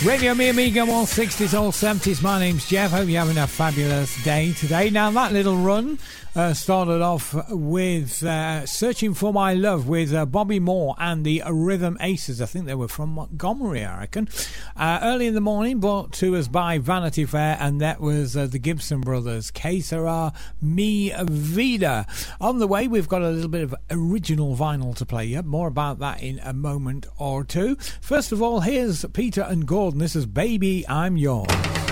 Radio Me Amiga, all 60s, all 70s. My name's Jeff. Hope you're having a fabulous day today. Now, that little run started off with Searching for My Love with Bobby Moore and the Rhythm Aces. I think they were from Montgomery, I reckon. Early in the morning, brought to us by Vanity Fair, and that was the Gibson Brothers, Que Sera Mi Vida. On the way, we've got a little bit of original vinyl to play you. More about that in a moment or two. First of all, here's Peter and Gordon. This is Baby, I'm Yours.